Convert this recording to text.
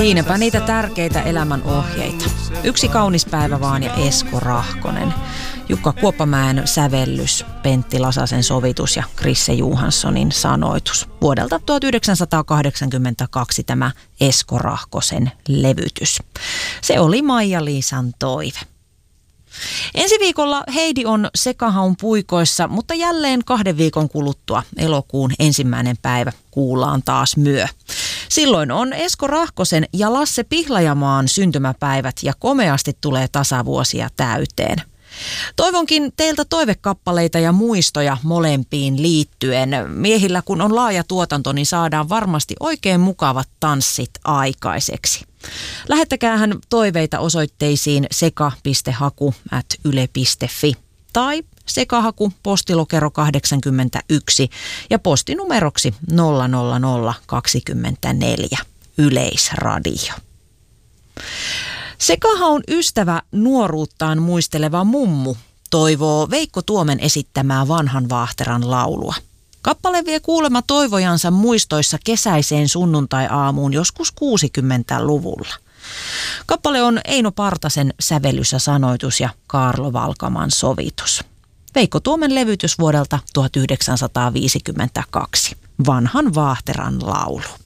Siinäpä niitä tärkeitä elämän ohjeita. Yksi kaunis päivä vaan ja Esko Rahkonen. Jukka Kuoppamäen sävellys, Pentti Lasasen sovitus ja Krisse Johanssonin sanoitus. Vuodelta 1982 tämä Esko Rahkosen levytys. Se oli Maija-Liisan toive. Ensi viikolla Heidi on Sekahaun puikoissa, mutta jälleen 2 viikon kuluttua elokuun 1. päivä kuullaan taas myö. Silloin on Esko Rahkosen ja Lasse Pihlajamaan syntymäpäivät ja komeasti tulee tasavuosia täyteen. Toivonkin teiltä toivekappaleita ja muistoja molempiin liittyen. Miehillä kun on laaja tuotanto, niin saadaan varmasti oikein mukavat tanssit aikaiseksi. Lähettäkäähän toiveita osoitteisiin seka.haku@yle.fi tai sekahaku postilokero 81 ja postinumeroksi 00024 Yleisradio. Sekahaun ystävä nuoruuttaan muisteleva mummu toivoo Veikko Tuomen esittämää Vanhan Vaahteran laulua. Kappale vie kuulema toivojansa muistoissa kesäiseen sunnuntai-aamuun joskus 60-luvulla. Kappale on Eino Partasen sävellys ja sanoitus ja Kaarlo Valkaman sovitus. Veikko Tuomen levytys vuodelta 1952. Vanhan Vaahteran laulu.